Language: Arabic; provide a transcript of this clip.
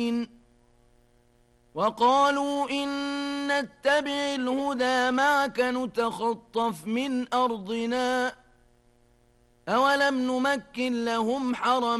وقالوا إن نتبع الهدى معك نتخطف من أرضنا أولم نمكن لهم حرما